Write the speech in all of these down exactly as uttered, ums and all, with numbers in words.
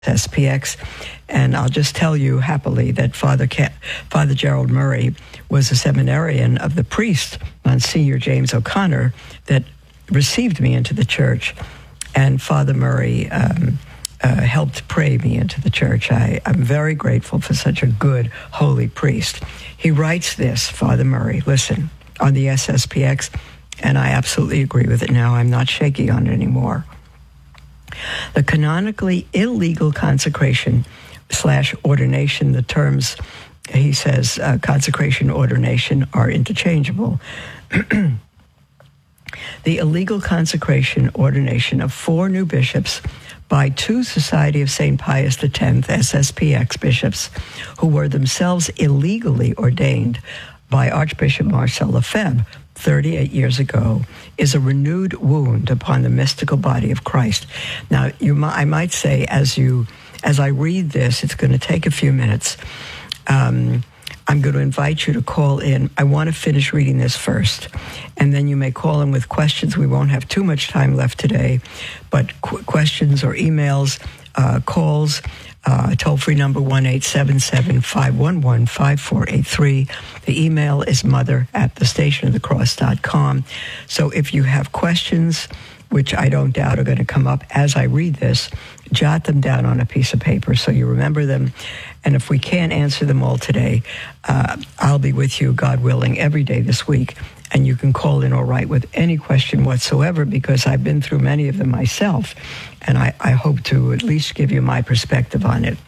S P X, and I'll just tell you happily that Father Ca- Father Gerald Murray was a seminarian of the priest, Monsignor James O'Connor, that received me into the church, and Father Murray um, uh, helped pray me into the church. I, I'm very grateful for such a good, holy priest. He writes this, Father Murray, listen, on the S S P X, and I absolutely agree with it now. I'm not shaky on it anymore. The canonically illegal consecration slash ordination, the terms, he says, uh, consecration, ordination are interchangeable. The illegal consecration, ordination of four new bishops by two Society of Saint Pius the Tenth, S S P X bishops, who were themselves illegally ordained by Archbishop Marcel Lefebvre thirty-eight years ago, is a renewed wound upon the mystical body of Christ. Now, you, I might say, as you, as I read this, it's going to take a few minutes. Um, I'm going to invite you to call in. I want to finish reading this first, and then you may call in with questions. We won't have too much time left today, but qu- questions or emails, uh, calls, uh, toll-free number one eight seven seven, five one one, five four eight three. The email is mother at the station of the cross dot com. So if you have questions, which I don't doubt are going to come up as I read this, jot them down on a piece of paper so you remember them. And if we can't answer them all today, uh, I'll be with you, God willing, every day this week. And you can call in or write with any question whatsoever, because I've been through many of them myself. And I, I hope to at least give you my perspective on it.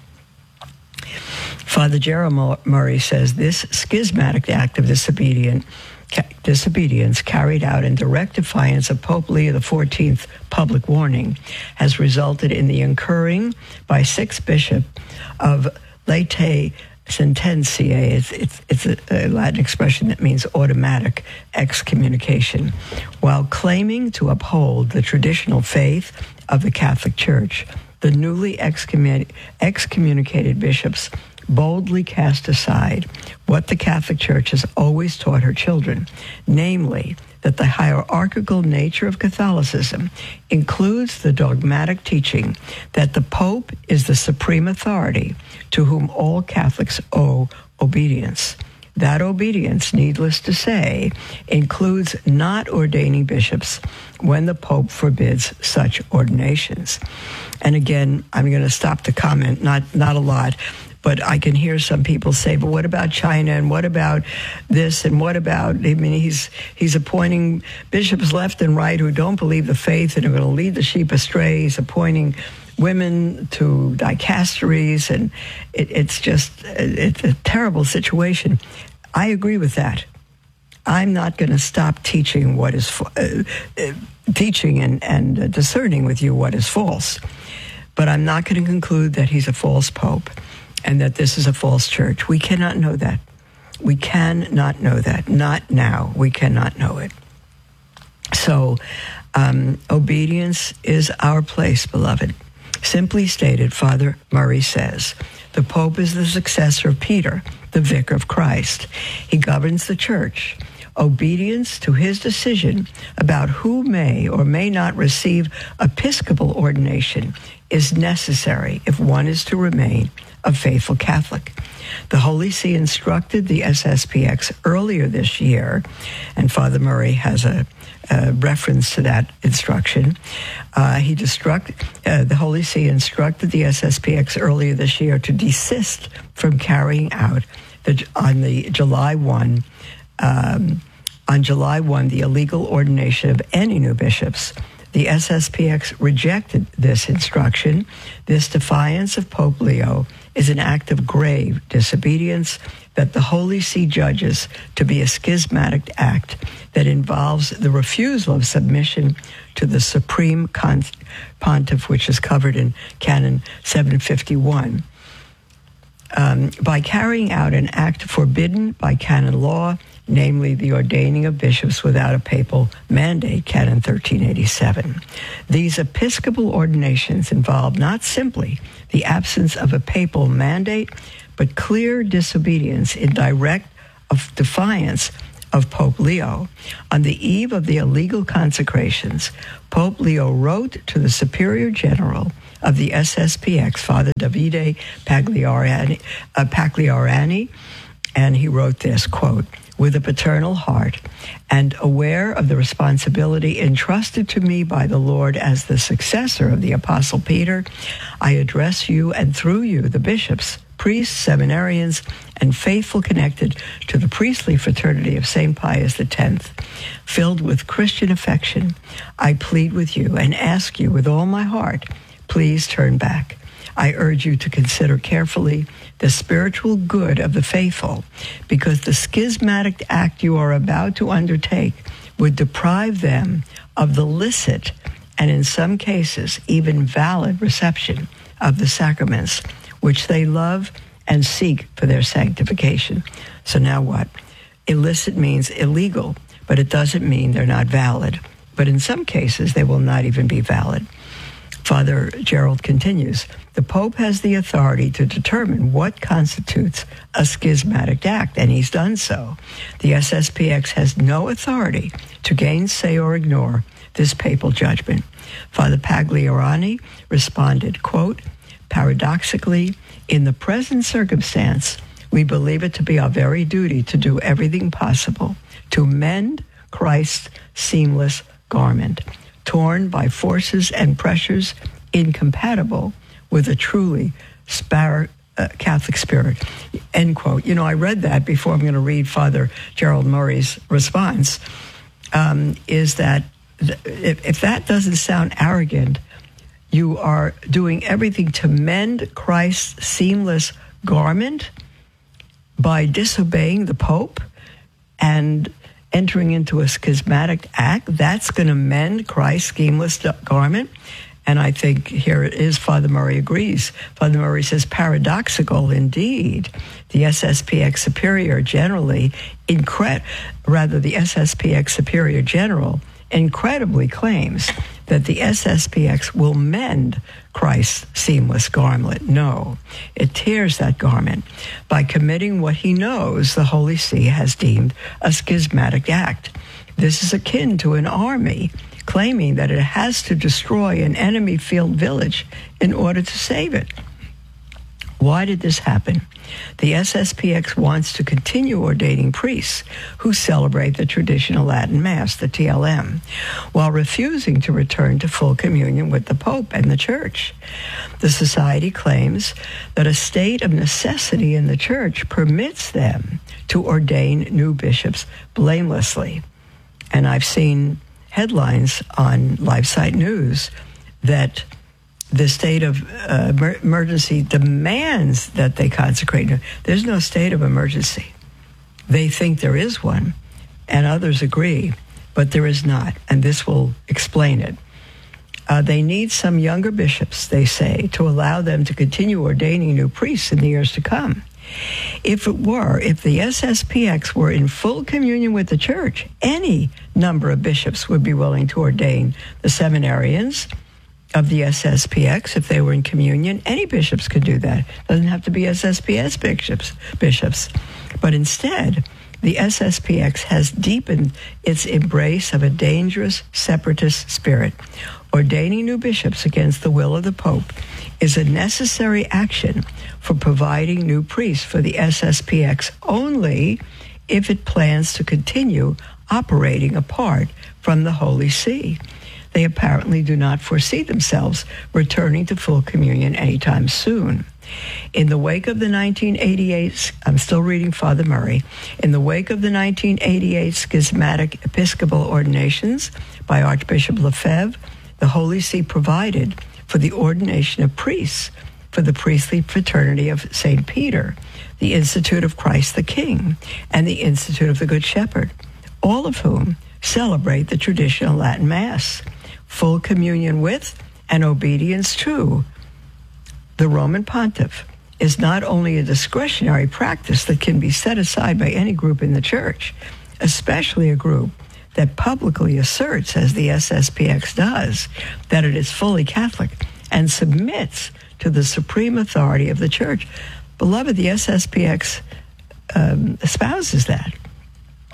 Father Gerald Murray says this schismatic act of disobedience disobedience carried out in direct defiance of Pope Leo the fourteenth public warning has resulted in the incurring by six bishops of latae sententiae. It's, it's, it's a, a Latin expression that means automatic excommunication, while claiming to uphold the traditional faith of the Catholic Church. The newly excommun- excommunicated bishops boldly cast aside what the Catholic Church has always taught her children, namely that the hierarchical nature of Catholicism includes the dogmatic teaching that the Pope is the supreme authority to whom all Catholics owe obedience. That obedience, needless to say, includes not ordaining bishops when the Pope forbids such ordinations. And again, I'm going to stop to comment, not, not a lot, but I can hear some people say, but what about China, and what about this, and what about, I mean, he's he's appointing bishops left and right who don't believe the faith and are going to lead the sheep astray. He's appointing women to dicasteries, and it, it's just, it's a terrible situation. I agree with that. I'm not going to stop teaching what is, uh, uh, teaching and, and uh, discerning with you what is false. But I'm not going to conclude that he's a false pope and that this is a false church. We cannot know that. We cannot know that. Not now. We cannot know it. So, um, obedience is our place, beloved. Simply stated, Father Murray says, the Pope is the successor of Peter, the vicar of Christ. He governs the church. Obedience to his decision about who may or may not receive episcopal ordination is necessary if one is to remain a faithful Catholic. The Holy See instructed the S S P X earlier this year, and Father Murray has a, a reference to that instruction. Uh, he destruct, uh, the Holy See instructed the S S P X earlier this year to desist from carrying out the, on the July first, um, on July first, the illegal ordination of any new bishops. The S S P X rejected this instruction. This defiance of Pope Leo is an act of grave disobedience that the Holy See judges to be a schismatic act that involves the refusal of submission to the Supreme Pontiff, which is covered in Canon seven fifty-one. Um, by carrying out an act forbidden by canon law, namely the ordaining of bishops without a papal mandate, Canon thirteen eighty-seven. These episcopal ordinations involve not simply the absence of a papal mandate, but clear disobedience in direct of defiance of Pope Leo. On the eve of the illegal consecrations, Pope Leo wrote to the Superior General of the S S P X, Father Davide Pagliarani, uh, Pagliarani, and he wrote this, quote, "With a paternal heart and aware of the responsibility entrusted to me by the Lord as the successor of the Apostle Peter, I address you and through you the bishops, priests, seminarians, and faithful connected to the priestly fraternity of Saint Pius X. Filled with Christian affection, I plead with you and ask you with all my heart, please turn back. I urge you to consider carefully the spiritual good of the faithful, because the schismatic act you are about to undertake would deprive them of the licit and in some cases even valid reception of the sacraments, which they love and seek for their sanctification." So now what? Illicit means illegal, but it doesn't mean they're not valid. But in some cases, they will not even be valid. Father Gerald continues, "The Pope has the authority to determine what constitutes a schismatic act, and he's done so. The S S P X has no authority to gainsay or ignore this papal judgment." Father Pagliarani responded, quote, "Paradoxically, in the present circumstance, we believe it to be our very duty to do everything possible to mend Christ's seamless garment, torn by forces and pressures incompatible with a truly spar- uh, Catholic spirit," end quote. You know, I read that before I'm going to read Father Gerald Murray's response, um, is that th- if, if that doesn't sound arrogant, you are doing everything to mend Christ's seamless garment by disobeying the Pope and entering into a schismatic act. That's going to mend Christ's seamless garment. And I think here it is, Father Murray agrees. Father Murray says, "Paradoxical indeed. The S S P X Superior generally, incre- rather the S S P X Superior General incredibly claims that the S S P X will mend Christ's seamless garment. No, it tears that garment by committing what he knows the Holy See has deemed a schismatic act. This is akin to an army claiming that it has to destroy an enemy-filled village in order to save it. Why did this happen? The S S P X wants to continue ordaining priests who celebrate the traditional Latin Mass, the T L M, while refusing to return to full communion with the Pope and the Church. The Society claims that a state of necessity in the Church permits them to ordain new bishops blamelessly. And I've seen headlines on LifeSite News that the state of uh, emergency demands that they consecrate. There's no state of emergency. They think there is one, and others agree, but there is not, and this will explain it. Uh, they need some younger bishops, they say, to allow them to continue ordaining new priests in the years to come. If it were, if the S S P X were in full communion with the Church, any number of bishops would be willing to ordain the seminarians of the S S P X. If they were in communion, any bishops could do that. It doesn't have to be S S P S bishops. bishops. But instead, the S S P X has deepened its embrace of a dangerous separatist spirit. Ordaining new bishops against the will of the Pope is a necessary action for providing new priests for the S S P X only if it plans to continue operating apart from the Holy See. They apparently do not foresee themselves returning to full communion anytime soon. In the wake of the nineteen eighty-eight, I'm still reading Father Murray, in the wake of the nineteen eighty-eight schismatic episcopal ordinations by Archbishop Lefebvre, the Holy See provided for the ordination of priests for the priestly fraternity of Saint Peter, the Institute of Christ the King, and the Institute of the Good Shepherd, all of whom celebrate the traditional Latin Mass. Full communion with and obedience to the Roman Pontiff is not only a discretionary practice that can be set aside by any group in the Church, especially a group that publicly asserts, as the S S P X does, that it is fully Catholic and submits to the supreme authority of the Church. Beloved, the S S P X um, espouses that.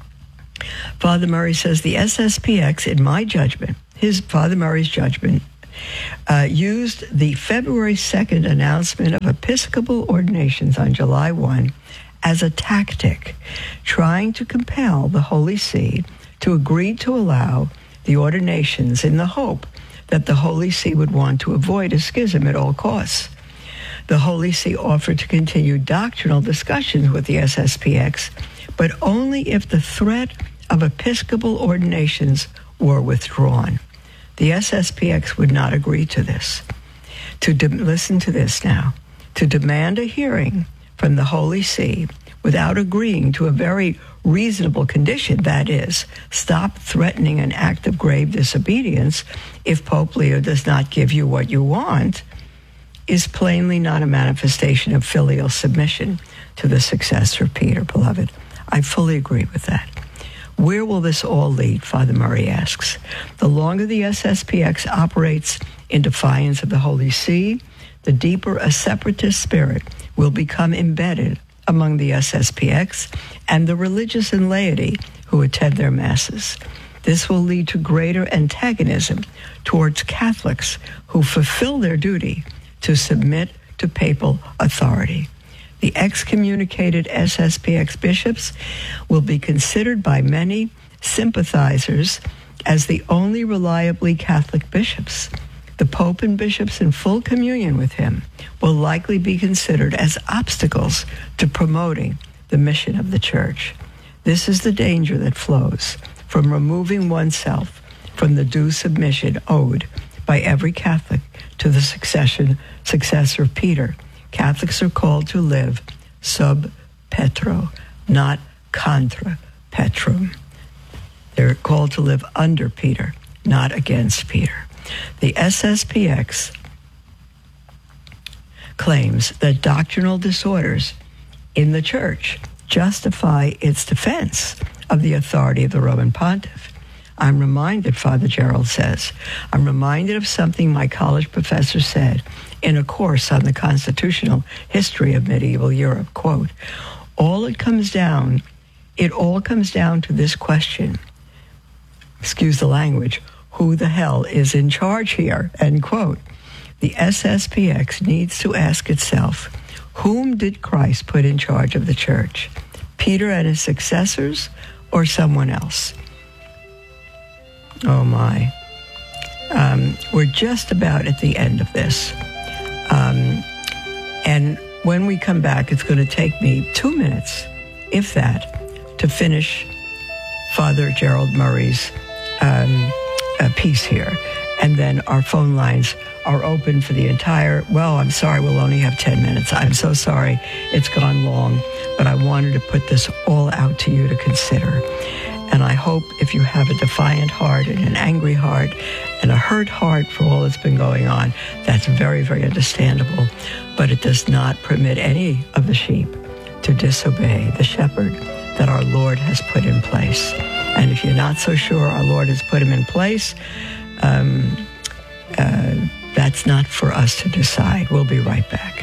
Father Murray says the S S P X, in my judgment, his Father Murray's judgment, uh, used the February second announcement of Episcopal ordinations on July first as a tactic, trying to compel the Holy See to agree to allow the ordinations in the hope that the Holy See would want to avoid a schism at all costs. The Holy See offered to continue doctrinal discussions with the S S P X, but only if the threat of Episcopal ordinations were withdrawn. The S S P X would not agree to this. To de- listen to this now. To demand a hearing from the Holy See without agreeing to a very reasonable condition, that is, stop threatening an act of grave disobedience if Pope Leo does not give you what you want, is plainly not a manifestation of filial submission to the successor of Peter, beloved. I fully agree with that. Where will this all lead, Father Murray asks. The longer the S S P X operates in defiance of the Holy See, the deeper a separatist spirit will become embedded among the S S P X and the religious and laity who attend their masses. This will lead to greater antagonism towards Catholics who fulfill their duty to submit to papal authority. The excommunicated S S P X bishops will be considered by many sympathizers as the only reliably Catholic bishops. The Pope and bishops in full communion with him will likely be considered as obstacles to promoting the mission of the Church. This is the danger that flows from removing oneself from the due submission owed by every Catholic to the succession, successor of Peter. Catholics are called to live sub Petro, not contra Petrum. They're called to live under Peter, not against Peter. The S S P X claims that doctrinal disorders in the Church justify its defense of the authority of the Roman Pontiff. I'm reminded, Father Gerald says, I'm reminded of something my college professor said in a course on the constitutional history of medieval Europe. Quote, all it comes down, it all comes down to this question, excuse the language, who the hell is in charge here, end quote. The S S P X needs to ask itself, whom did Christ put in charge of the Church? Peter and his successors or someone else? Oh my. Um, we're just about at the end of this. Um, and when we come back, it's going to take me two minutes, if that, to finish Father Gerald Murray's um, uh, piece here. And then our phone lines are open for the entire, well, I'm sorry, we'll only have ten minutes. I'm so sorry it's gone long, but I wanted to put this all out to you to consider. And I hope if you have a defiant heart and an angry heart and a hurt heart for all that's been going on, that's very, very understandable. But it does not permit any of the sheep to disobey the shepherd that our Lord has put in place. And if you're not so sure our Lord has put him in place, um, uh, that's not for us to decide. We'll be right back.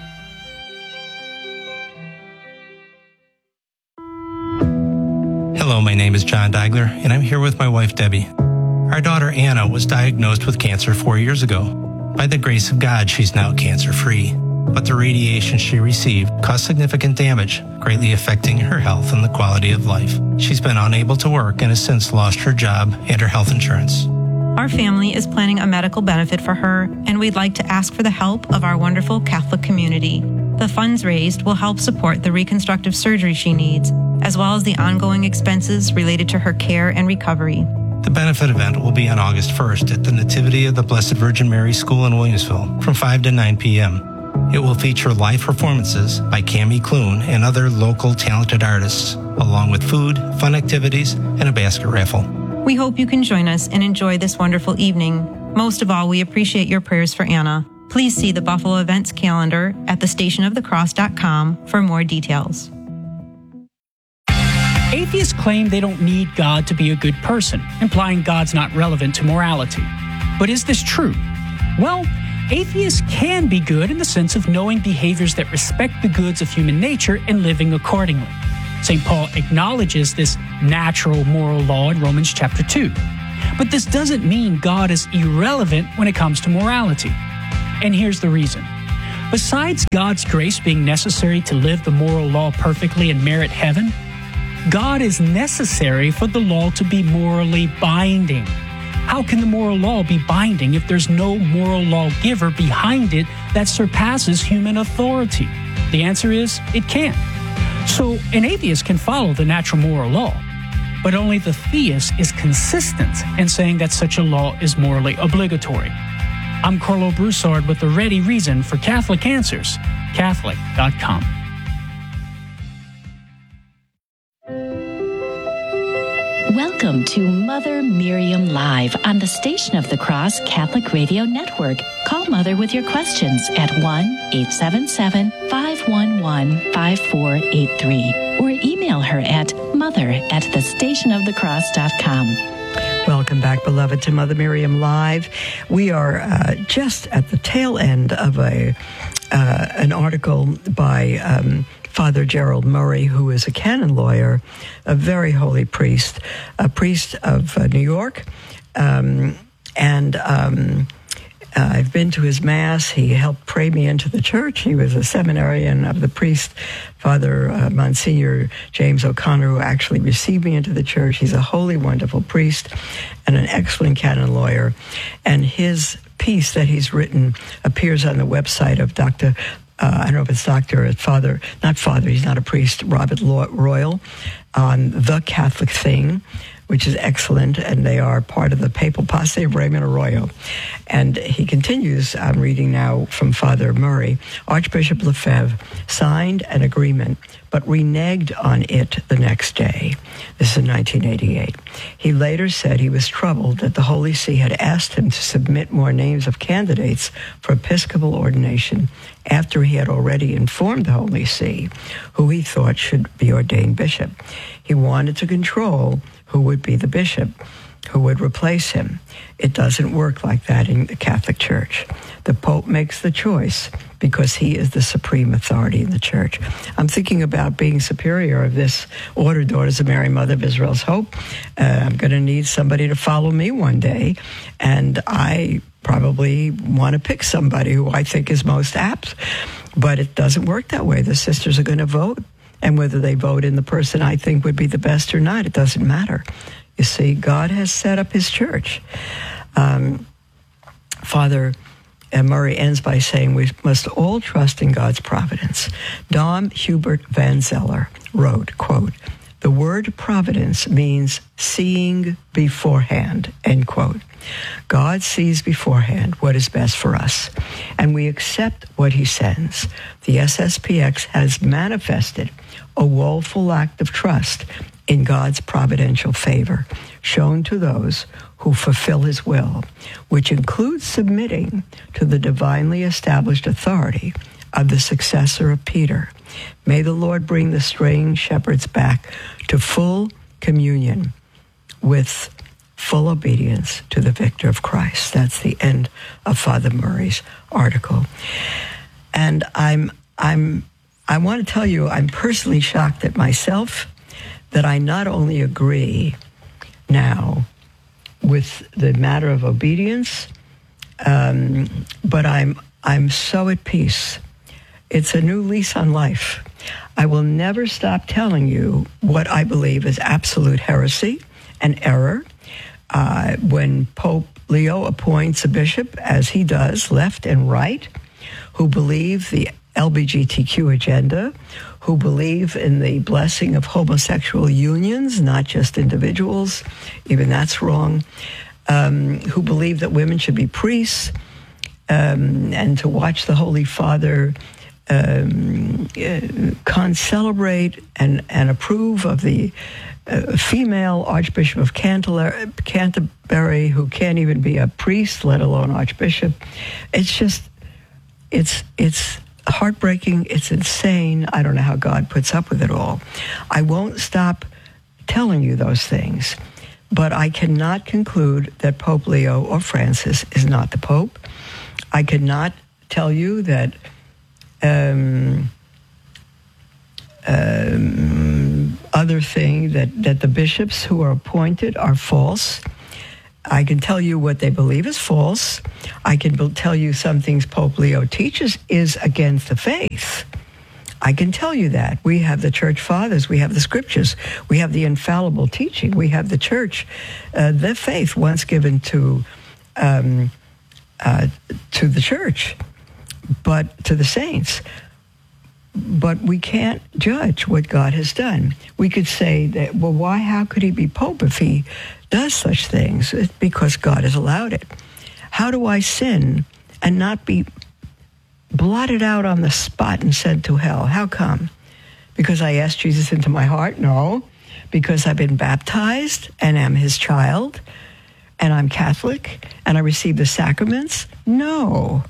Hello, my name is John Deigler, and I'm here with my wife, Debbie. Our daughter, Anna, was diagnosed with cancer four years ago. By the grace of God, she's now cancer-free. But the radiation she received caused significant damage, greatly affecting her health and the quality of life. She's been unable to work and has since lost her job and her health insurance. Our family is planning a medical benefit for her, and we'd like to ask for the help of our wonderful Catholic community. The funds raised will help support the reconstructive surgery she needs, as well as the ongoing expenses related to her care and recovery. The benefit event will be on August first at the Nativity of the Blessed Virgin Mary School in Williamsville from five to nine p.m. It will feature live performances by Cammie Clune and other local talented artists, along with food, fun activities, and a basket raffle. We hope you can join us and enjoy this wonderful evening. Most of all, we appreciate your prayers for Anna. Please see the Buffalo events calendar at the station of the cross dot com for more details. Atheists claim they don't need God to be a good person, implying God's not relevant to morality. But is this true? Well, atheists can be good in the sense of knowing behaviors that respect the goods of human nature and living accordingly. Saint Paul acknowledges this natural moral law in Romans chapter two. But this doesn't mean God is irrelevant when it comes to morality. And here's the reason. Besides God's grace being necessary to live the moral law perfectly and merit heaven, God is necessary for the law to be morally binding. How can the moral law be binding if there's no moral lawgiver behind it that surpasses human authority? The answer is, it can't. So an atheist can follow the natural moral law, but only the theist is consistent in saying that such a law is morally obligatory. I'm Carlo Broussard with the ready reason for Catholic Answers, Catholic dot com. Welcome to Mother Miriam Live on the Station of the Cross Catholic Radio Network. Call Mother with your questions at one eight seven seven, five one one, five four eight three or email her at mother at the station of the cross dot com. Welcome back, beloved, to Mother Miriam Live. We are uh, just at the tail end of a uh, an article by um, Father Gerald Murray, who is a canon lawyer, a very holy priest, a priest of uh, New York, um, and um, uh, I've been to his Mass. He helped pray me into the church. He was a seminarian of the priest, Father uh, Monsignor James O'Connor, who actually received me into the church. He's a holy, wonderful priest and an excellent canon lawyer. And his piece that he's written appears on the website of Doctor Uh, I don't know if it's Doctor or Father, not Father, he's not a priest, Robert Royal, on The Catholic Thing, which is excellent, and they are part of the Papal Posse of Raymond Arroyo. And he continues, I'm reading now from Father Murray, Archbishop Lefebvre signed an agreement, but reneged on it the next day. This is in nineteen eighty-eight. He later said he was troubled that the Holy See had asked him to submit more names of candidates for episcopal ordination after he had already informed the Holy See who he thought should be ordained bishop. He wanted to control who would be the bishop, who would replace him. It doesn't work like that in the Catholic Church. The Pope makes the choice because he is the supreme authority in the Church. I'm thinking about being superior of this order, Daughters of Mary, Mother of Israel's Hope. Uh, I'm going to need somebody to follow me one day, and I probably want to pick somebody who I think is most apt, but it doesn't work that way. The sisters are going to vote, and whether they vote in the person I think would be the best or not, it doesn't matter. You see, God has set up his church. Um, Father uh, Murray ends by saying we must all trust in God's providence. Dom Hubert Van Zeller wrote, quote, "The word providence means seeing beforehand," end quote. God sees beforehand what is best for us, and we accept what he sends. The S S P X has manifested a woeful act of trust in God's providential favor shown to those who fulfill his will, which includes submitting to the divinely established authority of the successor of Peter. May the Lord bring the straying shepherds back to full communion with full obedience to the victor of Christ. That's the end of Father Murray's article. And I'm I'm I want to tell you, I'm personally shocked at myself that I not only agree now with the matter of obedience, um, but I'm I'm so at peace. It's a new lease on life. I will never stop telling you what I believe is absolute heresy and error. Uh, when Pope Leo appoints a bishop, as he does, left and right, who believe the L G B T Q agenda, who believe in the blessing of homosexual unions, not just individuals, even that's wrong, um, who believe that women should be priests, um, and to watch the Holy Father um, uh, con-celebrate and, and approve of the uh, female Archbishop of Canterbury, who can't even be a priest, let alone Archbishop. It's just, it's it's heartbreaking. It's insane. I don't know how God puts up with it all. I won't stop telling you those things, but I cannot conclude that Pope Leo or Francis is not the Pope. I cannot tell you that um, um, other thing, that, that the bishops who are appointed are false. I can tell you what they believe is false. I can be- tell you some things Pope Leo teaches is against the faith. I can tell you that. We have the church fathers. We have the scriptures. We have the infallible teaching. We have the church, uh, the faith once given to um, uh, to the church, but to the saints. But we can't judge what God has done. We could say that, well, why, how could he be Pope if he does such things? It's because God has allowed it. How do I sin and not be blotted out on the spot and sent to hell? How come? Because I asked Jesus into my heart? No. Because I've been baptized and am his child and I'm Catholic and I receive the sacraments? No.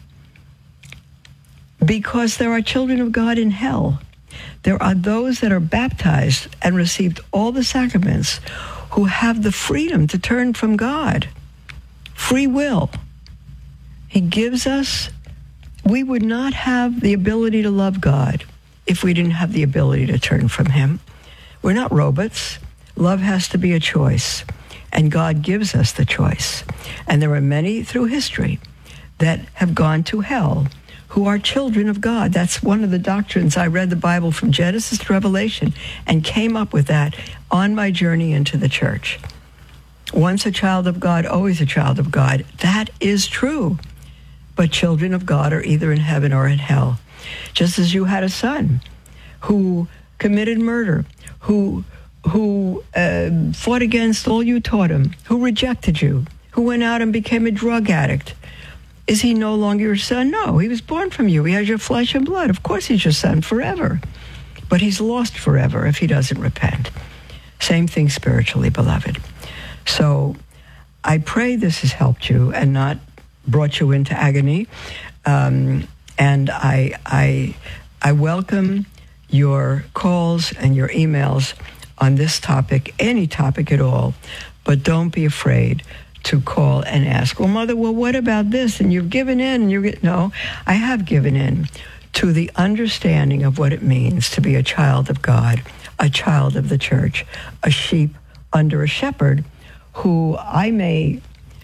Because there are children of God in hell. There are those that are baptized and received all the sacraments who have the freedom to turn from God. Free will. He gives us. We would not have the ability to love God if we didn't have the ability to turn from him. We're not robots. Love has to be a choice, and God gives us the choice. And there are many through history that have gone to hell who are children of God. That's one of the doctrines. I read the Bible from Genesis to Revelation and came up with that on my journey into the church. Once a child of God, always a child of God. That is true. But children of God are either in heaven or in hell. Just as you had a son who committed murder, who who uh, fought against all you taught him, who rejected you, who went out and became a drug addict. Is he no longer your son? No, he was born from you. He has your flesh and blood. Of course he's your son forever. But he's lost forever if he doesn't repent. Same thing spiritually, beloved. So I pray this has helped you and not brought you into agony. Um, and I, I, I welcome your calls and your emails on this topic, any topic at all. But don't be afraid to call and ask, well, Mother, well, what about this? And you've given in. And you No, I have given in to the understanding of what it means to be a child of God, a child of the church, a sheep under a shepherd who I may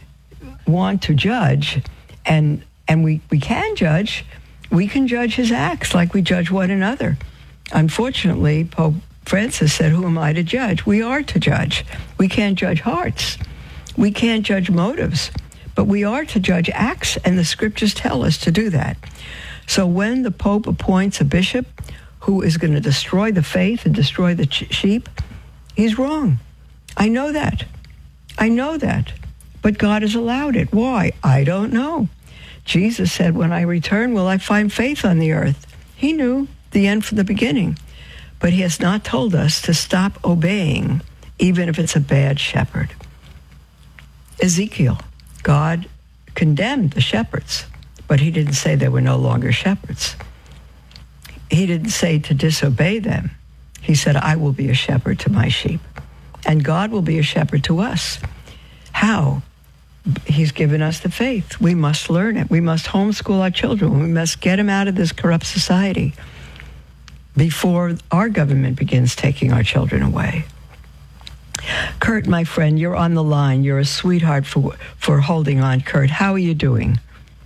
want to judge, and and we, we can judge. We can judge his acts like we judge one another. Unfortunately, Pope Francis said, who am I to judge? We are to judge. We can't judge hearts. We can't judge motives, but we are to judge acts, and the scriptures tell us to do that. So when the Pope appoints a bishop who is going to destroy the faith and destroy the ch- sheep, he's wrong. I know that. I know that. But God has allowed it. Why? I don't know. Jesus said, when I return, will I find faith on the earth? He knew the end from the beginning. But he has not told us to stop obeying, even if it's a bad shepherd. Ezekiel, God condemned the shepherds, but he didn't say they were no longer shepherds. He didn't say to disobey them. He said, I will be a shepherd to my sheep. And God will be a shepherd to us. How? He's given us the faith. We must learn it. We must homeschool our children. We must get them out of this corrupt society before our government begins taking our children away. Kurt, my friend, you're on the line. You're a sweetheart for for holding on. Kurt, how are you doing?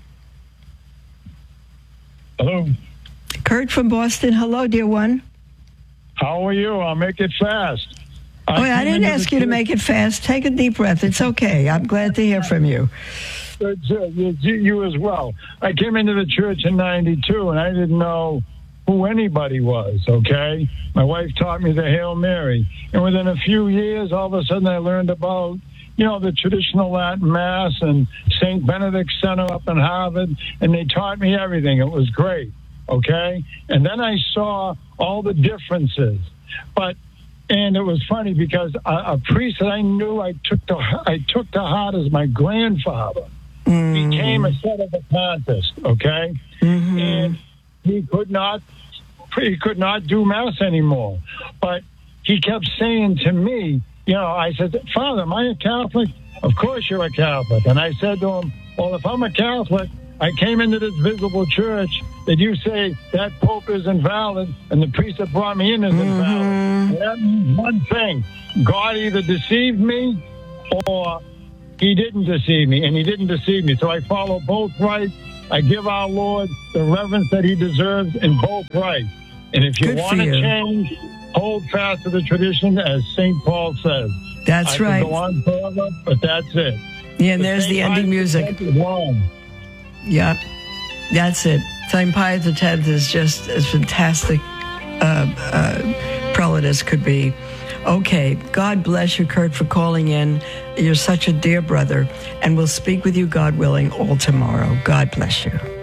Hello. Kurt from Boston. Hello, dear one. How are you? I'll make it fast. I, oh, I didn't ask you to make it fast. Take a deep breath. It's okay. I'm glad to hear from you. You, you as well. I came into the church in ninety-two, and I didn't know who anybody was, okay? My wife taught me the Hail Mary. And within a few years, all of a sudden I learned about, you know, the traditional Latin Mass and Saint Benedict Center up in Harvard, and they taught me everything. It was great, okay? And then I saw all the differences. But, and it was funny because a, a priest that I knew I took to, I took to heart as my grandfather mm. became a set of a contest, okay? Mm-hmm. And he could not he could not do Mass anymore. But he kept saying to me, you know, I said, Father, am I a Catholic? Of course you're a Catholic. And I said to him, well, if I'm a Catholic, I came into this visible church that you say that Pope is invalid and the priest that brought me in is mm-hmm. invalid. And that means one thing. God either deceived me or he didn't deceive me, and he didn't deceive me. So I follow both rights. I give our Lord the reverence that he deserves in both rights. And if you Good for want to you. change, hold fast to the tradition, as Saint Paul says. That's I could right. go on forever, but that's it. Yeah, and there's the ending music. Yep, that's it. Saint Pius the Tenth is just as fantastic uh, uh, prelate as could be. Okay, God bless you, Kurt, for calling in. You're such a dear brother, and we'll speak with you, God willing, all tomorrow. God bless you.